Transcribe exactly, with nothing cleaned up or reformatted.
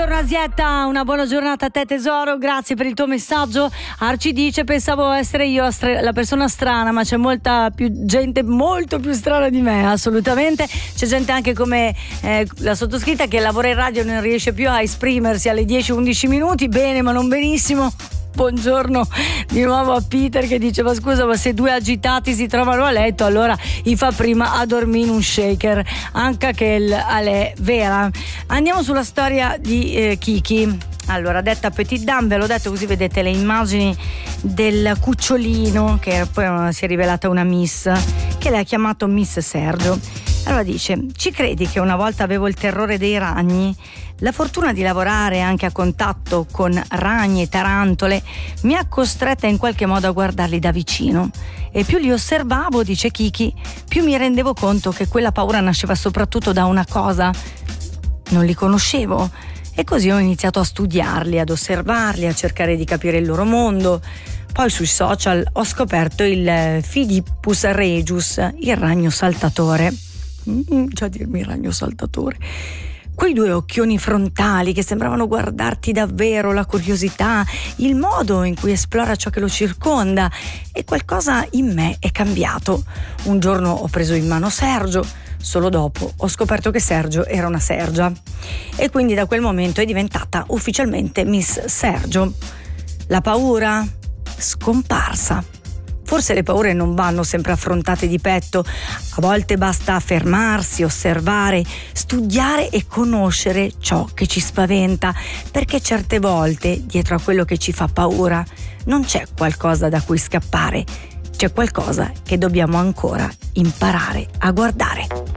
Rasietta, una buona giornata a te tesoro, grazie per il tuo messaggio. Arci dice: pensavo essere io la persona strana, ma c'è molta più gente molto più strana di me, assolutamente. C'è gente anche come eh, la sottoscritta che lavora in radio e non riesce più a esprimersi alle dieci undici minuti, bene ma non benissimo. Buongiorno di nuovo a Peter che diceva: scusa, ma se due agitati si trovano a letto, allora i fa prima a dormire in un shaker, anche che è vera. Andiamo sulla storia di eh, Kiki. Allora, detta Petit Dame, ve l'ho detto così vedete le immagini del cucciolino, che poi si è rivelata una miss, che le ha chiamato Miss Sergio. Allora dice: ci credi che una volta avevo il terrore dei ragni? La fortuna di lavorare anche a contatto con ragni e tarantole mi ha costretta in qualche modo a guardarli da vicino. E più li osservavo, dice Kiki, più mi rendevo conto che quella paura nasceva soprattutto da una cosa: non li conoscevo. E così ho iniziato a studiarli, ad osservarli, a cercare di capire il loro mondo. Poi sui social ho scoperto il Phidippus regius, il ragno saltatore. Mm, già dirmi il ragno saltatore. Quei due occhioni frontali che sembravano guardarti davvero, la curiosità, il modo in cui esplora ciò che lo circonda, e qualcosa in me è cambiato. Un giorno ho preso in mano Sergio, solo dopo ho scoperto che Sergio era una Sergia, e quindi da quel momento è diventata ufficialmente Miss Sergio. La paura? Scomparsa. Forse le paure non vanno sempre affrontate di petto, a volte basta fermarsi, osservare, studiare e conoscere ciò che ci spaventa, perché certe volte dietro a quello che ci fa paura non c'è qualcosa da cui scappare, c'è qualcosa che dobbiamo ancora imparare a guardare.